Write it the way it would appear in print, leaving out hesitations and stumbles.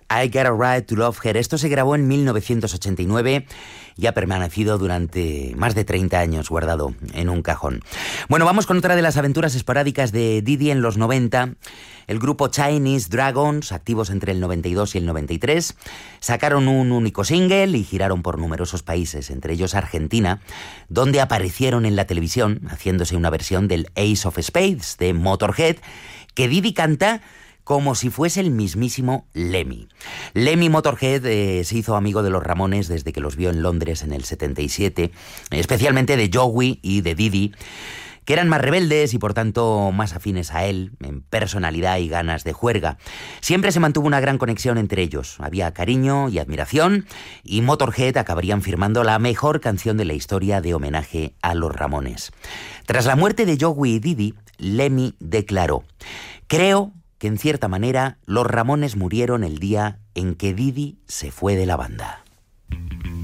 I Got a Right to Love Her. Esto se grabó en 1989 y ha permanecido durante más de 30 años guardado en un cajón. Bueno, vamos con otra de las aventuras esporádicas de Didi en los 90. El grupo Chinese Dragons, activos entre el 92 y el 93, sacaron un único single y giraron por numerosos países, entre ellos Argentina, donde aparecieron en la televisión haciéndose una versión del Ace of Spades de Motorhead, que Didi canta como si fuese el mismísimo Lemmy. Lemmy Motorhead se hizo amigo de los Ramones desde que los vio en Londres en el 77, especialmente de Joey y de Didi, que eran más rebeldes y por tanto más afines a él en personalidad y ganas de juerga. Siempre se mantuvo una gran conexión entre ellos, había cariño y admiración, y Motorhead acabarían firmando la mejor canción de la historia de homenaje a los Ramones. Tras la muerte de Joey y Didi, Lemmy declaró: "Creo que en cierta manera los Ramones murieron el día en que Didi se fue de la banda".